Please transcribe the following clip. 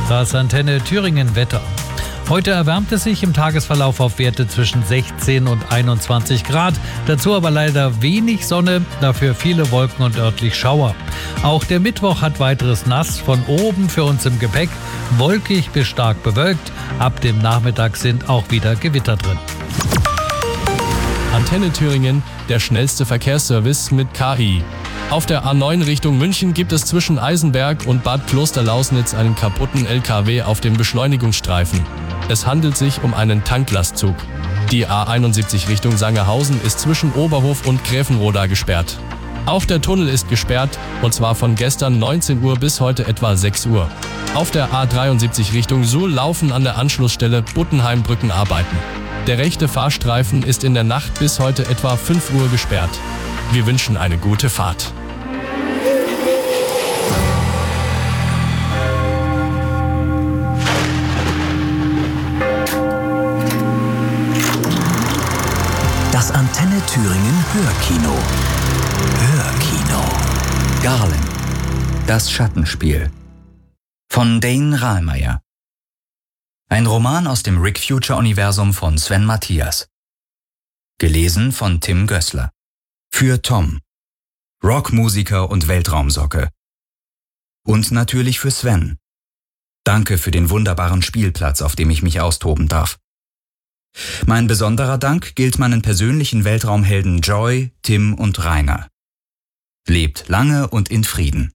Das Antenne Thüringen Wetter. Heute erwärmt es sich im Tagesverlauf auf Werte zwischen 16 und 21 Grad. Dazu aber leider wenig Sonne, dafür viele Wolken und örtlich Schauer. Auch der Mittwoch hat weiteres Nass von oben für uns im Gepäck. Wolkig bis stark bewölkt. Ab dem Nachmittag sind auch wieder Gewitter drin. Antenne Thüringen, der schnellste Verkehrsservice mit KI. Auf der A9 Richtung München gibt es zwischen Eisenberg und Bad Klosterlausnitz einen kaputten LKW auf dem Beschleunigungsstreifen. Es handelt sich um einen Tanklastzug. Die A71 Richtung Sangerhausen ist zwischen Oberhof und Gräfenroda gesperrt. Auch der Tunnel ist gesperrt, und zwar von gestern 19 Uhr bis heute etwa 6 Uhr. Auf der A73 Richtung Suhl laufen an der Anschlussstelle Buttenheimbrückenarbeiten. Der rechte Fahrstreifen ist in der Nacht bis heute etwa 5 Uhr gesperrt. Wir wünschen eine gute Fahrt. Das Antenne Thüringen Hörkino. Hörkino. Garland. Das Schattenspiel. Von Dane Rahlmeier. Ein Roman aus dem Rick Future-Universum von Sven Mathias. Gelesen von Tim Gößler. Für Tom. Rockmusiker und Weltraumsocke. Und natürlich für Sven. Danke für den wunderbaren Spielplatz, auf dem ich mich austoben darf. Mein besonderer Dank gilt meinen persönlichen Weltraumhelden Joy, Tim und Rainer. Lebt lange und in Frieden.